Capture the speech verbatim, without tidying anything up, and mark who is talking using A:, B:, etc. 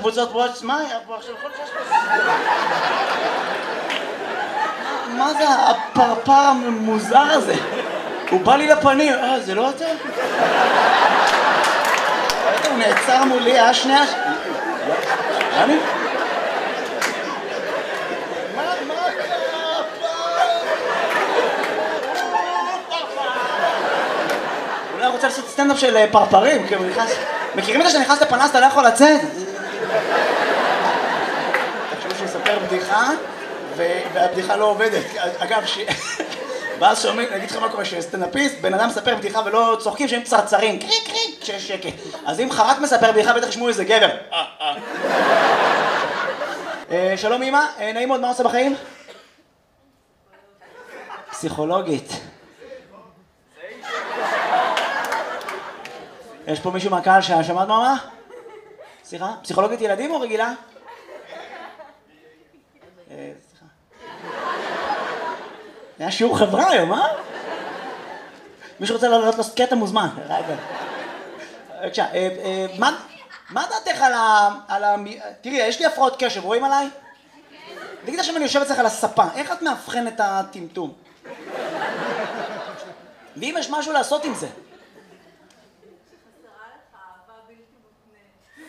A: הקבוצות וואץ', מה היה פה עכשיו? יכול להיות שיש פה... מה זה הפרפר המוזר הזה? הוא בא לי לפנים, אה, זה לא אתה? הוא נעצר מולי, אה, שנייה... אני? מה, מה קרה פה? אולי רוצה לעשות סטנדאפ של פרפרים, כאילו נכנס... מכירים את זה שנכנס לפנס, אתה לא יכול לצאת? תחשבו שיספר בדיחה, והבדיחה לא עובדת. אגב, ואז שומעים, אני אגיד לך מה קורה, שסטנדאפיסט, בן אדם מספר בדיחה ולא צוחקים שהם צרצרים, קריק קריק, כשיש שקט. אז אם חרק מספר בדיחה, בטח ישמעו איזה גבר. שלום אמא, נעים מאוד, מה עושה בחיים? פסיכולוגית. יש פה מישהו מהקהל ששמעת מה? סליחה? פסיכולוגית ילדים או רגילה? סליחה. היה שיעור חברה היום, אה? מישהו רוצה לעלות קטע מוזמן. בבקשה, מה דעתך על ה... תראי, יש לי הפרעות קשב, רואים עליי? תגיד עכשיו אני יושב אצלך על הספה, איך את מאבחן את הטמטום? ואם יש משהו לעשות עם זה?